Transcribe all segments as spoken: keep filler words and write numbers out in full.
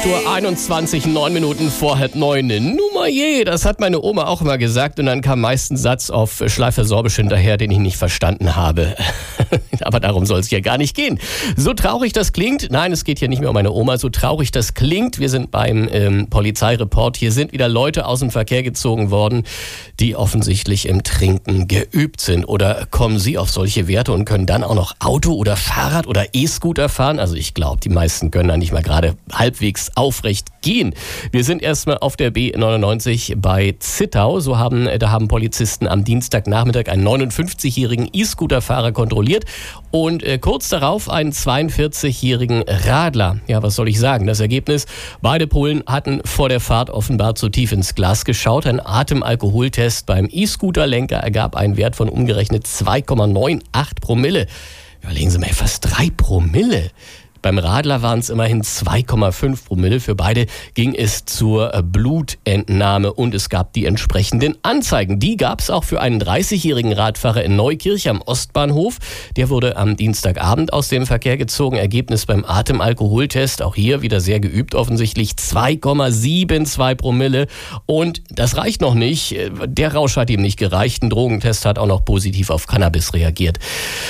Uhr einundzwanzig, neun Minuten vor halb neun. Nummer je, das hat meine Oma auch immer gesagt. Und dann kam meist ein Satz auf Schleifer Sorbisch hinterher, den ich nicht verstanden habe. Aber darum soll es hier gar nicht gehen. So traurig das klingt, nein, es geht hier nicht mehr um meine Oma, so traurig das klingt. Wir sind beim ähm, Polizeireport. Hier sind wieder Leute aus dem Verkehr gezogen worden, die offensichtlich im Trinken geübt sind. Oder kommen Sie auf solche Werte und können dann auch noch Auto oder Fahrrad oder E-Scooter fahren? Also ich glaube, die meisten können da nicht mal gerade halbwegs aufrecht gehen. Wir sind erstmal auf der B neunundneunzig bei Zittau. So haben, da haben Polizisten am Dienstagnachmittag einen neunundfünfzigjährigen E-Scooter-Fahrer kontrolliert und äh, kurz darauf einen zweiundvierzigjährigen Radler. Ja, was soll ich sagen? Das Ergebnis: Beide Polen hatten vor der Fahrt offenbar zu tief ins Glas geschaut. Ein Atemalkoholtest beim E-Scooter-Lenker ergab einen Wert von umgerechnet zwei Komma achtundneunzig Promille. Überlegen Sie mal, fast drei Promille. Beim Radler waren es immerhin zwei Komma fünf Promille. Für beide ging es zur Blutentnahme und es gab die entsprechenden Anzeigen. Die gab es auch für einen dreißigjährigen Radfahrer in Neukirch am Ostbahnhof. Der wurde am Dienstagabend aus dem Verkehr gezogen. Ergebnis beim Atemalkoholtest, auch hier wieder sehr geübt offensichtlich, zwei Komma zweiundsiebzig Promille. Und das reicht noch nicht. Der Rausch hat ihm nicht gereicht. Ein Drogentest hat auch noch positiv auf Cannabis reagiert.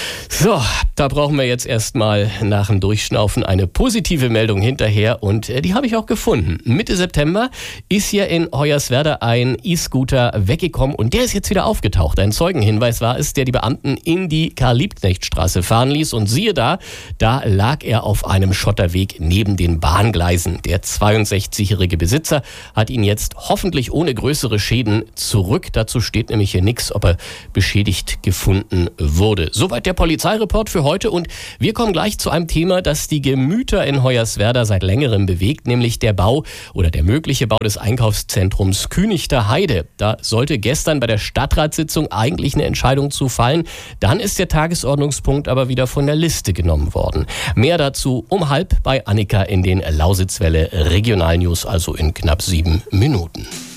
So, da brauchen wir jetzt erstmal nach dem Durchschnaufen eine positive Meldung hinterher und die habe ich auch gefunden. Mitte September ist hier in Hoyerswerda ein E-Scooter weggekommen und der ist jetzt wieder aufgetaucht. Ein Zeugenhinweis war es, der die Beamten in die Karl-Liebknecht-Straße fahren ließ und siehe da, da lag er auf einem Schotterweg neben den Bahngleisen. Der zweiundsechzigjährige Besitzer hat ihn jetzt hoffentlich ohne größere Schäden zurück. Dazu steht nämlich hier nichts, ob er beschädigt gefunden wurde. Soweit der Polizeireport für heute und wir kommen gleich zu einem Thema, das die Gemüter in Hoyerswerda seit längerem bewegt, nämlich der Bau oder der mögliche Bau des Einkaufszentrums Künichter Heide. Da sollte gestern bei der Stadtratssitzung eigentlich eine Entscheidung zu fallen. Dann ist der Tagesordnungspunkt aber wieder von der Liste genommen worden. Mehr dazu um halb bei Annika in den Lausitzwelle Regionalnews, also in knapp sieben Minuten.